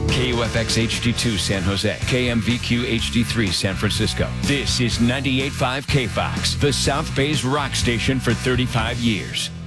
KUFX HD2 San Jose, KMVQ HD3 San Francisco. This is 98.5 KFOX, the South Bay's rock station for 35 years.